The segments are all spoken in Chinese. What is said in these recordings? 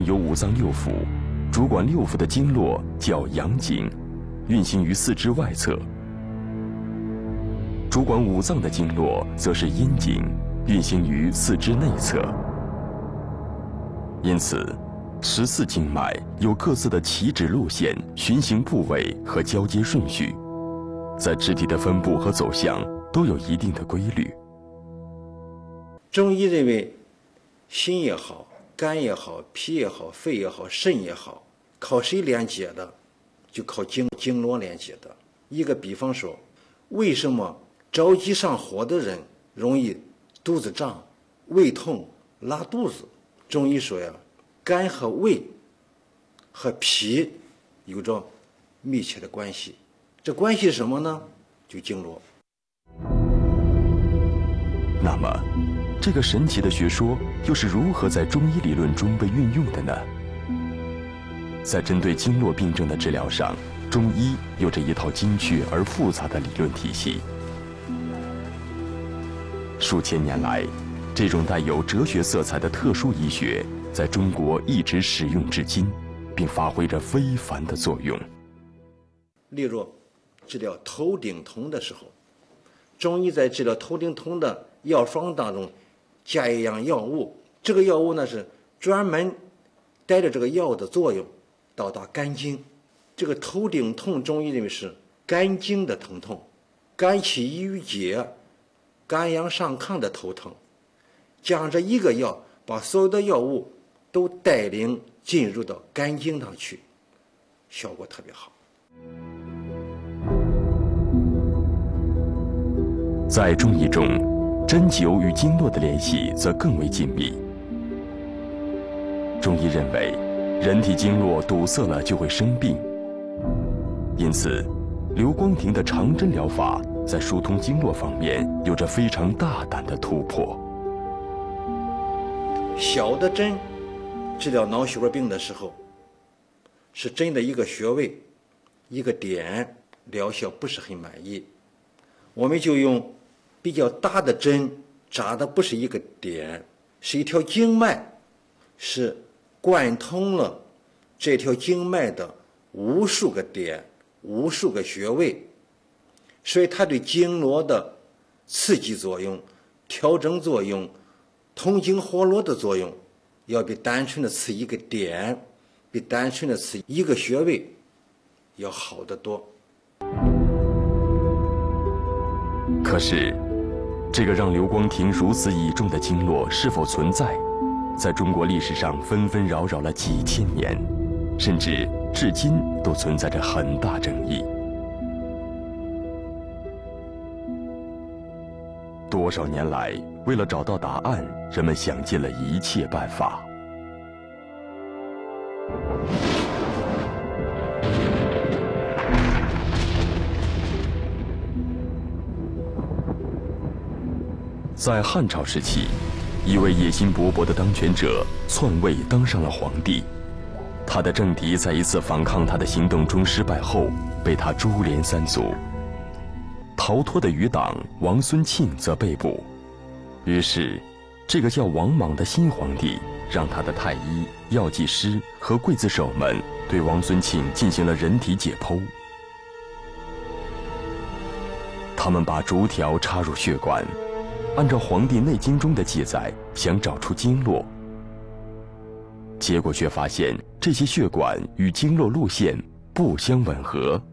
有五脏六腑，主管六腑的经络叫阳经，运行于四肢外侧；主管五脏的经络则是阴经，运行于四肢内侧。因此，14经脉有各自的起止路线、循行部位和交接顺序，在肢体的分布和走向都有一定的规律。 中医认为，心也好，肝也好，脾也好，肺也好，肾也好，靠谁连接的？就靠经络连接的。一个比方说，为什么着急上火的人容易肚子胀、胃痛、拉肚子？中医说呀，肝和胃和脾有着密切的关系。这关系是什么呢？就经络。 那么，这个神奇的学说又是如何在中医理论中被运用的呢？在针对经络病症的治疗上，中医有着一套精确而复杂的理论体系。数千年来，这种带有哲学色彩的特殊医学在中国一直使用至今，并发挥着非凡的作用。 例如，治疗头顶痛的时候，中医在治疗头顶痛的药方当中加一样药物，这个药物呢是专门带着这个药的作用到达肝经。这个头顶痛，中医认为是肝经的疼痛，肝气郁于结，肝阳上亢的头疼。加上这一个药，把所有的药物都带领进入到肝经上去，效果特别好。 在中医中，针灸与经络的联系则更为紧密。中医认为，人体经络堵塞了就会生病，因此，刘光庭的长针疗法在疏通经络方面有着非常大胆的突破。 小的针治疗脑血管病的时候，是针的一个穴位、一个点，疗效不是很满意，我们就用比较大的针，扎的不是一个点，是一条经脉，是贯通了这条经脉的无数个点、无数个穴位，所以它对经络的刺激作用、调整作用、通经活络的作用，要比单纯的刺一个点，比单纯的刺一个穴位要好得多。 可是，这个让刘光庭如此倚重的经络是否存在，在中国历史上纷纷扰扰了几千年，甚至至今都存在着很大争议。多少年来，为了找到答案，人们想尽了一切办法。在汉朝时期，一位野心勃勃的当权者篡位当上了皇帝，他的政敌在一次反抗他的行动中失败后，被他株连三族。逃脱的余党王孙庆则被捕，于是，这个叫王莽的新皇帝让他的太医、药剂师和刽子手们对王孙庆进行了人体解剖。他们把竹条插入血管，按照《黄帝内经》中的记载，想找出经络，结果却发现这些血管与经络路线不相吻合。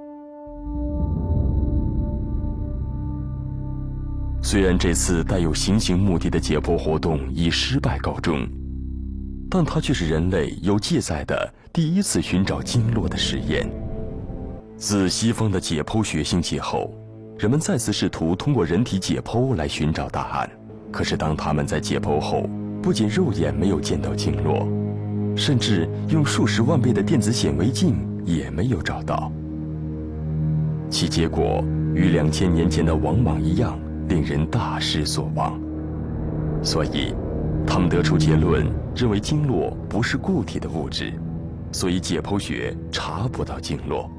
虽然这次带有行刑目的的解剖活动以失败告终，但它却是人类有记载的第一次寻找经络的实验。自西方的解剖学兴起后，人们再次试图通过人体解剖来寻找答案。可是当他们在解剖后，不仅肉眼没有见到经络，甚至用数十万倍的电子显微镜也没有找到。其结果与2000年前的王莽一样，令人大失所望。所以，他们得出结论，认为经络不是固体的物质，所以解剖学查不到经络。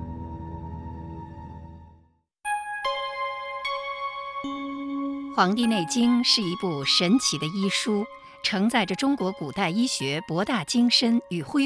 《黄帝内经》是一部神奇的医书，承载着中国古代医学博大精深与辉